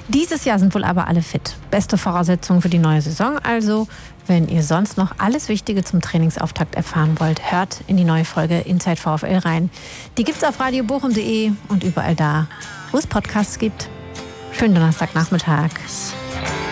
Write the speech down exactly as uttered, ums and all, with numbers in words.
Dieses Jahr sind wohl aber alle fit. Beste Voraussetzungen für die neue Saison also. Wenn ihr sonst noch alles Wichtige zum Trainingsauftakt erfahren wollt, hört in die neue Folge Inside VfL rein. Die gibt's auf radio bochum punkt de und überall da, wo es Podcasts gibt. Schönen Donnerstagnachmittag.